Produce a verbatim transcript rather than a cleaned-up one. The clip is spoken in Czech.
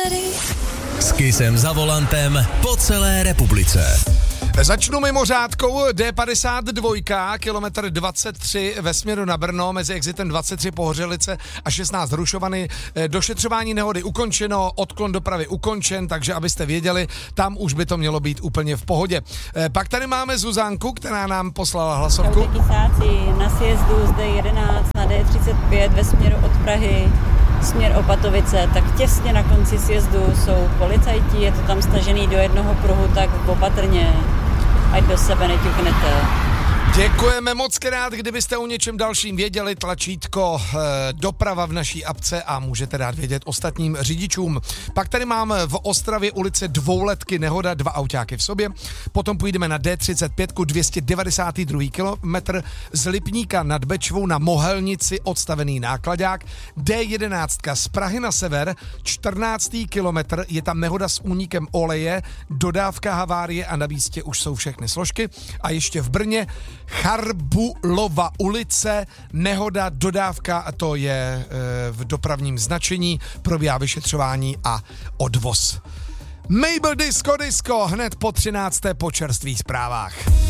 Ready? S Kissem za volantem po celé republice. Začnu mimořádkou D padesát dva, kilometr dvacet tři ve směru na Brno, mezi exitem dvacet tři Pohořelice a šestnáct Hrušovany. Došetřování nehody ukončeno, odklon dopravy ukončen, takže abyste věděli, tam už by to mělo být úplně v pohodě. Pak tady máme Zuzanku, která nám poslala hlasovku. Na sjezdu z D jedenáct na D třicet pět ve směru od Prahy, směr Opatovice, tak těsně na konci sjezdu jsou policajti, je to tam stažený do jednoho pruhu, tak opatrně, ať do sebe neťuknete. Děkujeme moc krát, kdybyste o něčem dalším věděli, tlačítko e, doprava v naší apce a můžete dát vědět ostatním řidičům. Pak tady máme v Ostravě ulice Dvouletky nehoda, dva autáky v sobě. Potom půjdeme na D třicet pět, dvě stě devadesát dva kilometr z Lipníka nad Bečvou na Mohelnici odstavený nákladák. D jedenáct z Prahy na sever, čtrnáctý kilometr, je tam nehoda s únikem oleje, dodávka havárie a na místě už jsou všechny složky. A ještě v Brně Charbulova ulice, nehoda, dodávka, a to je e, v dopravním značení, probíhá vyšetřování a odvoz. Mabel Disco Disco hned po třinácté po čerstvých zprávách.